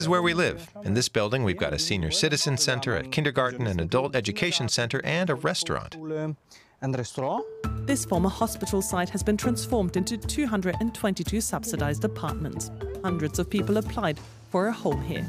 This is where we live. In this building, we've got a senior citizen center, a kindergarten, an adult education center, and a restaurant. This former hospital site has been transformed into 222 subsidized apartments. Hundreds of people applied for a home here.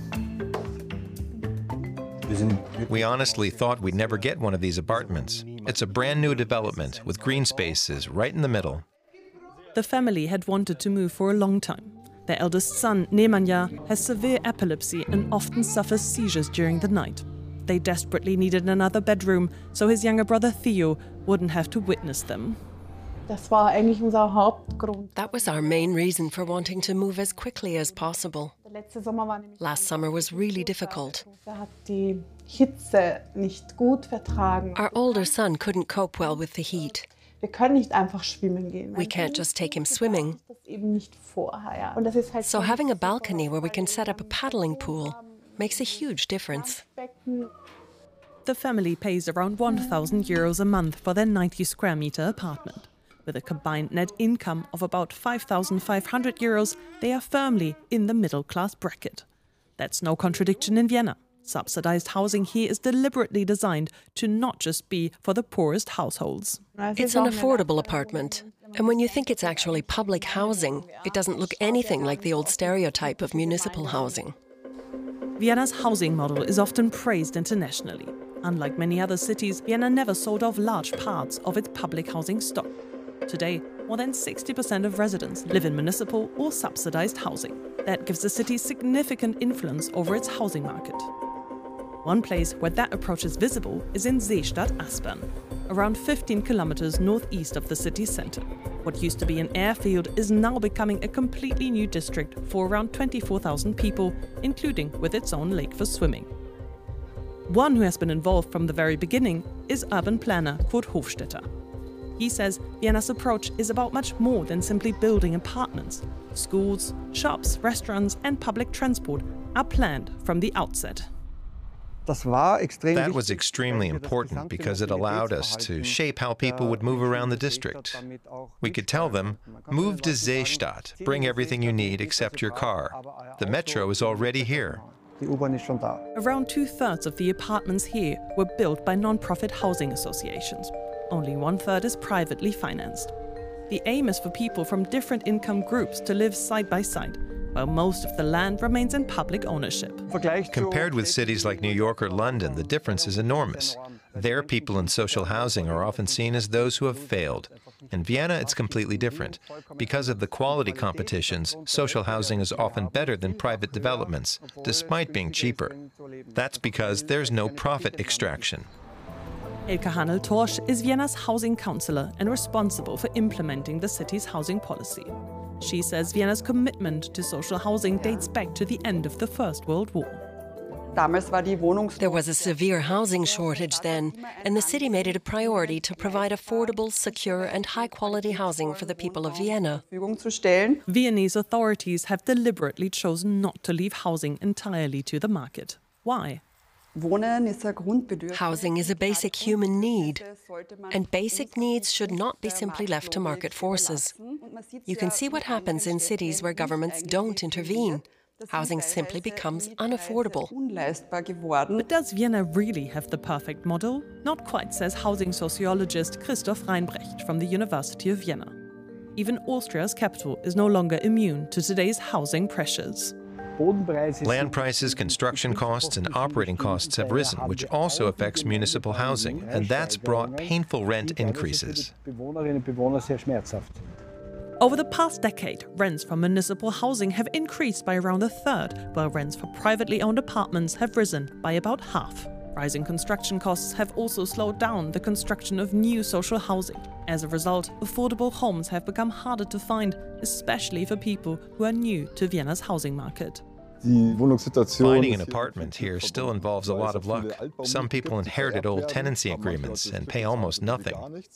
We honestly thought we'd never get one of these apartments. It's a brand new development with green spaces right in the middle. The family had wanted to move for a long time. Their eldest son, Nemanja, has severe epilepsy and often suffers seizures during the night. They desperately needed another bedroom, so his younger brother Theo wouldn't have to witness them. That was our main reason for wanting to move as quickly as possible. Last summer was really difficult. Our older son couldn't cope well with the heat. We can't just take him swimming. So having a balcony where we can set up a paddling pool makes a huge difference. The family pays around 1,000 euros a month for their 90 square meter apartment. With a combined net income of about 5,500 euros, they are firmly in the middle-class bracket. That's no contradiction in Vienna. Subsidized housing here is deliberately designed to not just be for the poorest households. It's an affordable apartment. And when you think it's actually public housing, it doesn't look anything like the old stereotype of municipal housing. Vienna's housing model is often praised internationally. Unlike many other cities, Vienna never sold off large parts of its public housing stock. Today, more than 60% of residents live in municipal or subsidized housing. That gives the city significant influence over its housing market. One place where that approach is visible is in Seestadt Aspern, around 15 kilometers northeast of the city center. What used to be an airfield is now becoming a completely new district for around 24,000 people, including with its own lake for swimming. One who has been involved from the very beginning is urban planner Kurt Hofstetter. He says Vienna's approach is about much more than simply building apartments. Schools, shops, restaurants and public transport are planned from the outset. That was extremely important because it allowed us to shape how people would move around the district. We could tell them, move to Seestadt, bring everything you need except your car. The metro is already here. Around 2/3 of the apartments here were built by non-profit housing associations. Only 1/3 is privately financed. The aim is for people from different income groups to live side by side, while most of the land remains in public ownership. Compared with cities like New York or London, the difference is enormous. There, people in social housing are often seen as those who have failed. In Vienna, it's completely different. Because of the quality competitions, social housing is often better than private developments, despite being cheaper. That's because there's no profit extraction. Elke Hanel-Torsch is Vienna's housing councillor and responsible for implementing the city's housing policy. She says Vienna's commitment to social housing dates back to the end of the First World War. There was a severe housing shortage then, and the city made it a priority to provide affordable, secure and high-quality housing for the people of Vienna. Viennese authorities have deliberately chosen not to leave housing entirely to the market. Why? Housing is a basic human need, and basic needs should not be simply left to market forces. You can see what happens in cities where governments don't intervene. Housing simply becomes unaffordable. But does Vienna really have the perfect model? Not quite, says housing sociologist Christoph Reinbrecht from the University of Vienna. Even Austria's capital is no longer immune to today's housing pressures. Land prices, construction costs, and operating costs have risen, which also affects municipal housing, and that's brought painful rent increases. Over the past decade, rents for municipal housing have increased by around 1/3, while rents for privately owned apartments have risen by about half. Rising construction costs have also slowed down the construction of new social housing. As a result, affordable homes have become harder to find, especially for people who are new to Vienna's housing market. Finding an apartment here still involves a lot of luck. Some people inherited old tenancy agreements and pay almost nothing.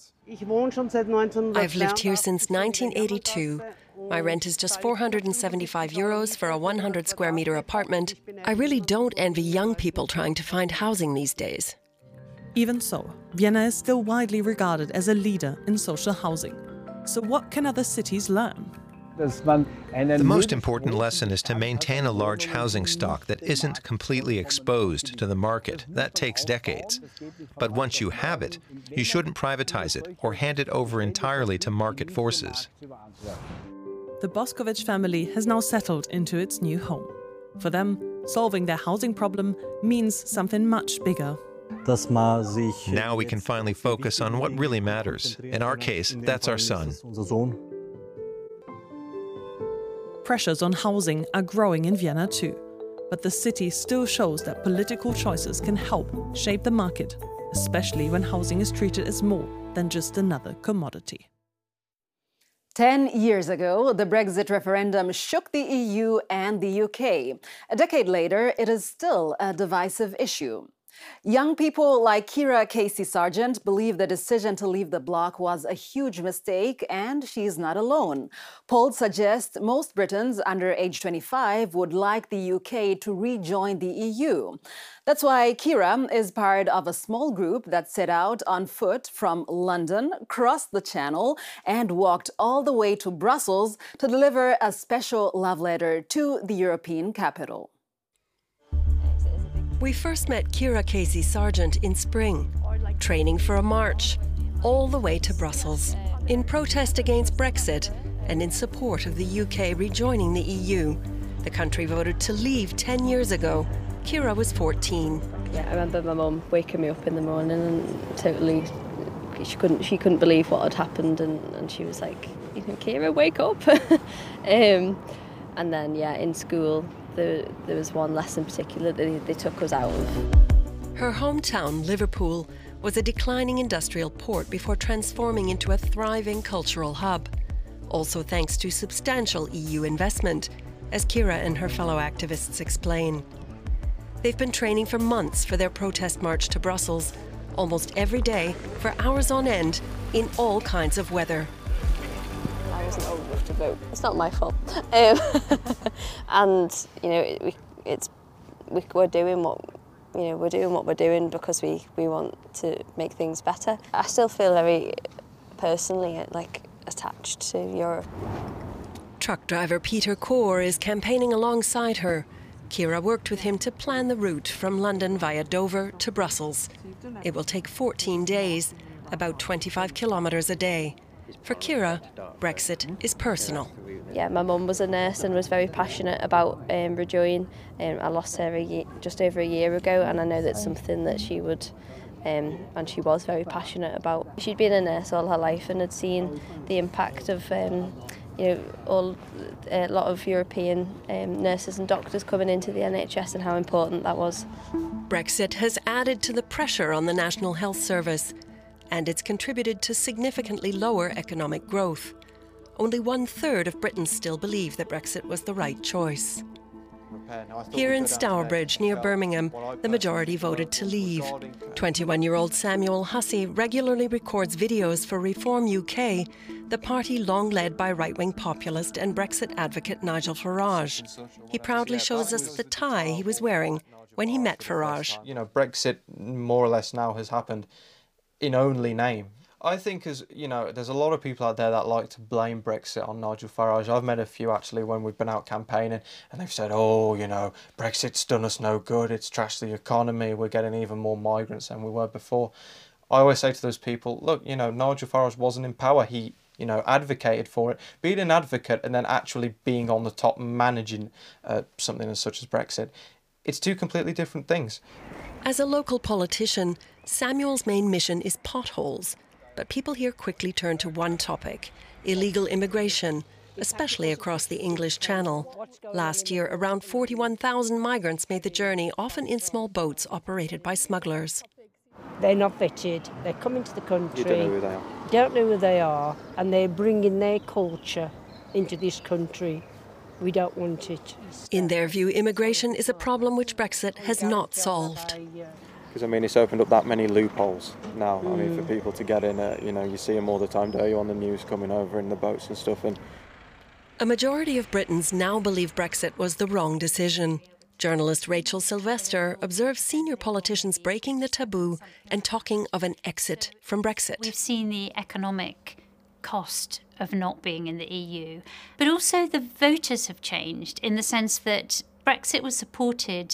I've lived here since 1982. My rent is just 475 euros for a 100 square meter apartment. I really don't envy young people trying to find housing these days. Even so, Vienna is still widely regarded as a leader in social housing. So what can other cities learn? The most important lesson is to maintain a large housing stock that isn't completely exposed to the market. That takes decades. But once you have it, you shouldn't privatize it or hand it over entirely to market forces. The Boskovic family has now settled into its new home. For them, solving their housing problem means something much bigger. Now we can finally focus on what really matters. In our case, that's our son. Pressures on housing are growing in Vienna too. But the city still shows that political choices can help shape the market, especially when housing is treated as more than just another commodity. 10 years ago, the Brexit referendum shook the EU and the UK. A decade later, it is still a divisive issue. Young people like Kira Casey Sargent believe the decision to leave the bloc was a huge mistake, and she's not alone. Polls suggest most Britons under age 25 would like the UK to rejoin the EU. That's why Kira is part of a small group that set out on foot from London, crossed the Channel, and walked all the way to Brussels to deliver a special love letter to the European capital. We first met Kira Casey Sargent in spring, training for a march, all the way to Brussels, in protest against Brexit and in support of the UK rejoining the EU. The country voted to leave 10 years ago. Kira was 14. Yeah, I remember my mum waking me up in the morning and totally, she couldn't believe what had happened, and she was like, you know, Kira, wake up. And then, yeah, in school, there was one lesson in particular that they took us out of. Her hometown, Liverpool, was a declining industrial port before transforming into a thriving cultural hub. Also thanks to substantial EU investment, as Kira and her fellow activists explain. They've been training for months for their protest march to Brussels, almost every day, for hours on end, in all kinds of weather. I wasn't old enough to vote. It's not my fault. And you know, we're doing what we're doing because we want to make things better. I still feel very personally attached to Europe. Truck driver Peter Kaur is campaigning alongside her. Kira worked with him to plan the route from London via Dover to Brussels. It will take 14 days, about 25 kilometres a day. For Kira, Brexit is personal. Yeah, my mum was a nurse and was very passionate about rejoin. I lost her just over a year ago, and I know that's something that she would, and she was very passionate about. She'd been a nurse all her life and had seen the impact of a lot of European nurses and doctors coming into the NHS and how important that was. Brexit has added to the pressure on the National Health Service, and it's contributed to significantly lower economic growth. Only 1/3 of Britons still believe that Brexit was the right choice. Here in Stourbridge, near Birmingham, the majority voted to leave. 21-year-old Samuel Hussey regularly records videos for Reform UK, the party long led by right-wing populist and Brexit advocate Nigel Farage. He proudly shows us the tie he was wearing when he met Farage. You know, Brexit more or less now has happened in only name. I think there's a lot of people out there that like to blame Brexit on Nigel Farage. I've met a few actually when we've been out campaigning, and they've said, oh, Brexit's done us no good, it's trashed the economy, we're getting even more migrants than we were before. I always say to those people, look, Nigel Farage wasn't in power, he advocated for it. Being an advocate and then actually being on the top managing something as such as Brexit, it's two completely different things. As a local politician, Samuel's main mission is potholes. But people here quickly turn to one topic: illegal immigration, especially across the English Channel. Last year, around 41,000 migrants made the journey, often in small boats operated by smugglers. They're not vetted. They come into the country. You don't know who they are. Don't know who they are, and they're bringing their culture into this country. We don't want it. In their view, immigration is a problem which Brexit has not solved. Because, it's opened up that many loopholes now. For people to get in, you see them all the time, don't you, on the news coming over in the boats and stuff. And a majority of Britons now believe Brexit was the wrong decision. Journalist Rachel Sylvester observes senior politicians breaking the taboo and talking of an exit from Brexit. We've seen the economic cost of not being in the EU. But also the voters have changed in the sense that Brexit was supported